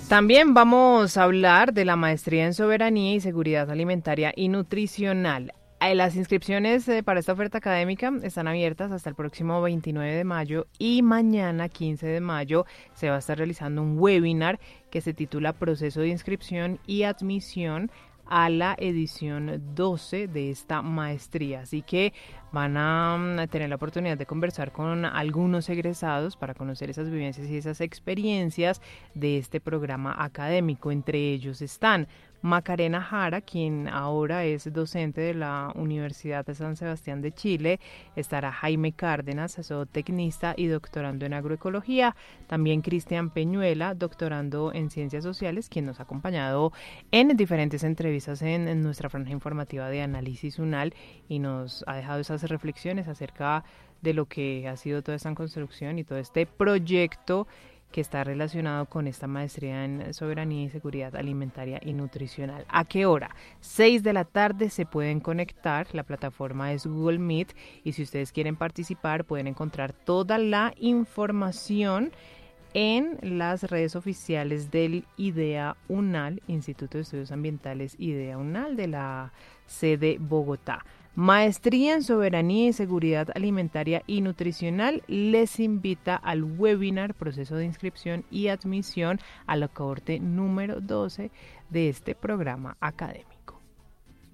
También vamos a hablar de la maestría en soberanía y seguridad alimentaria y nutricional. Las inscripciones para esta oferta académica están abiertas hasta el próximo 29 de mayo y mañana 15 de mayo se va a estar realizando un webinar que se titula Proceso de inscripción y admisión a la edición 12 de esta maestría. Así que van a tener la oportunidad de conversar con algunos egresados para conocer esas vivencias y esas experiencias de este programa académico. Entre ellos están Macarena Jara, quien ahora es docente de la Universidad de San Sebastián de Chile. Estará Jaime Cárdenas, zootecnista y doctorando en agroecología. También Cristian Peñuela, doctorando en ciencias sociales, quien nos ha acompañado en diferentes entrevistas en nuestra franja informativa de Análisis UNAL y nos ha dejado esas reflexiones acerca de lo que ha sido toda esta construcción y todo este proyecto que está relacionado con esta maestría en soberanía y seguridad alimentaria y nutricional. ¿A qué hora? 6 de la tarde se pueden conectar, la plataforma es Google Meet y si ustedes quieren participar pueden encontrar toda la información en las redes oficiales del IDEA UNAL, Instituto de Estudios Ambientales IDEA UNAL de la sede Bogotá. Maestría en Soberanía y Seguridad Alimentaria y Nutricional les invita al webinar Proceso de Inscripción y Admisión a la cohorte número 12 de este programa académico.